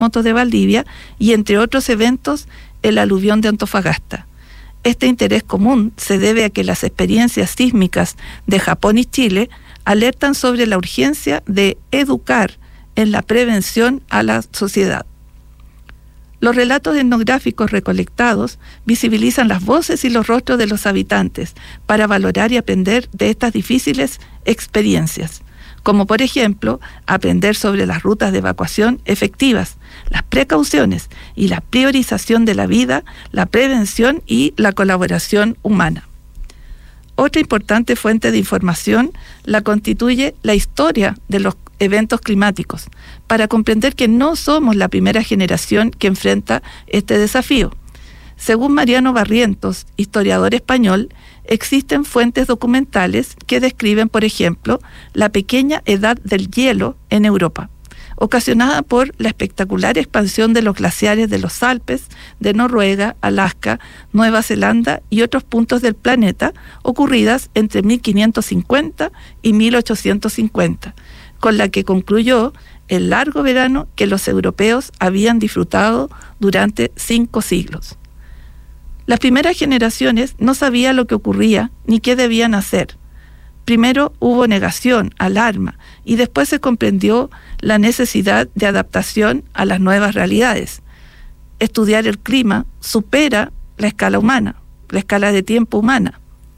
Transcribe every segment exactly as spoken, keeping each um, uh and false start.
terremotos de Valdivia y, entre otros eventos, el aluvión de Antofagasta. Este interés común se debe a que las experiencias sísmicas de Japón y Chile alertan sobre la urgencia de educar en la prevención a la sociedad. Los relatos etnográficos recolectados visibilizan las voces y los rostros de los habitantes para valorar y aprender de estas difíciles experiencias, como por ejemplo aprender sobre las rutas de evacuación efectivas, las precauciones y la priorización de la vida, la prevención y la colaboración humana. Otra importante fuente de información la constituye la historia de los eventos climáticos, para comprender que no somos la primera generación que enfrenta este desafío. Según Mariano Barrientos, historiador español, existen fuentes documentales que describen, por ejemplo, la pequeña edad del hielo en Europa, ocasionada por la espectacular expansión de los glaciares de los Alpes, de Noruega, Alaska, Nueva Zelanda y otros puntos del planeta, ocurridas entre mil quinientos cincuenta y mil ochocientos cincuenta, con la que concluyó el largo verano que los europeos habían disfrutado durante cinco siglos. Las primeras generaciones no sabían lo que ocurría ni qué debían hacer. Primero hubo negación, alarma, y después se comprendió la necesidad de adaptación a las nuevas realidades. Estudiar el clima supera la escala humana, la escala de tiempo humana.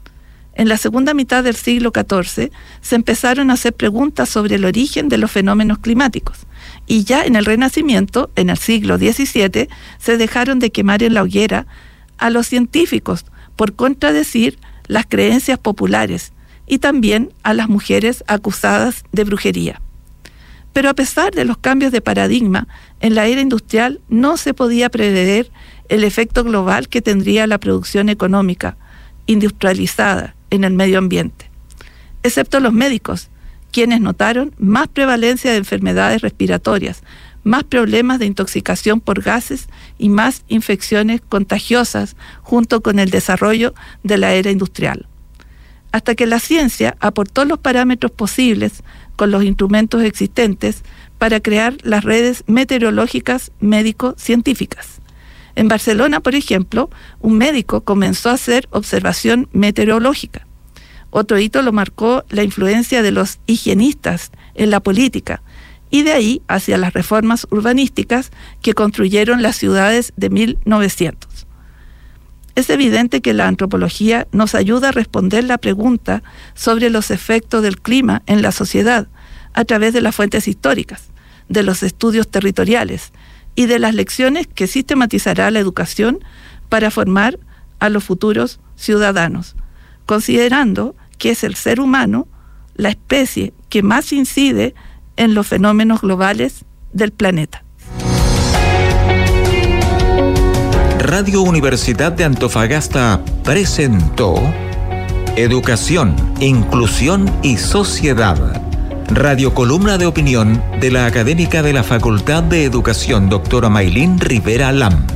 En la segunda mitad del siglo catorce se empezaron a hacer preguntas sobre el origen de los fenómenos climáticos, y ya en el Renacimiento, en el siglo diecisiete, se dejaron de quemar en la hoguera a los científicos por contradecir las creencias populares y también a las mujeres acusadas de brujería. Pero a pesar de los cambios de paradigma, en la era industrial no se podía prever el efecto global que tendría la producción económica industrializada en el medio ambiente, excepto los médicos, quienes notaron más prevalencia de enfermedades respiratorias, más problemas de intoxicación por gases y más infecciones contagiosas junto con el desarrollo de la era industrial. Hasta que la ciencia aportó los parámetros posibles con los instrumentos existentes para crear las redes meteorológicas médico-científicas. En Barcelona, por ejemplo, un médico comenzó a hacer observación meteorológica. Otro hito lo marcó la influencia de los higienistas en la política, y de ahí hacia las reformas urbanísticas que construyeron las ciudades de mil novecientos. Es evidente que la antropología nos ayuda a responder la pregunta sobre los efectos del clima en la sociedad a través de las fuentes históricas, de los estudios territoriales y de las lecciones que sistematizará la educación para formar a los futuros ciudadanos, considerando que es el ser humano la especie que más incide en los fenómenos globales del planeta. Radio Universidad de Antofagasta presentó Educación, Inclusión y Sociedad. Radiocolumna de opinión de la académica de la Facultad de Educación, doctora Maylin Rivera Lam.